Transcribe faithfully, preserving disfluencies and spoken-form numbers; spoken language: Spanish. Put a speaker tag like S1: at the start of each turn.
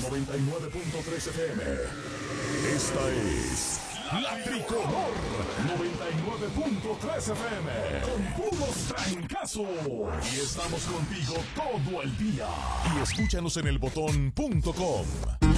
S1: noventa y nueve punto tres F M. Esta es La Tricolor noventa y nueve punto tres F M. Con puros trancazos. Y estamos contigo todo el día. Y escúchanos en el botón punto com.